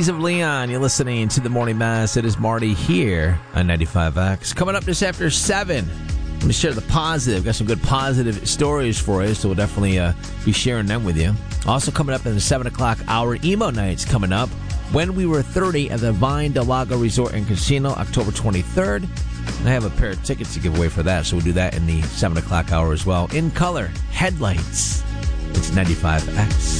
Kings of Leon. You're listening to the Morning Mass. It is Marty here on 95X. Coming up just after 7, I'm going to share the positive. Got some good positive stories for you, so we'll definitely be sharing them with you. Also coming up in the 7 o'clock hour, Emo Night's coming up. When We Were 30 at the Vine del Lago Resort and Casino, October 23rd. And I have a pair of tickets to give away for that, so we'll do that in the 7 o'clock hour as well. In color, Headlights. It's 95X.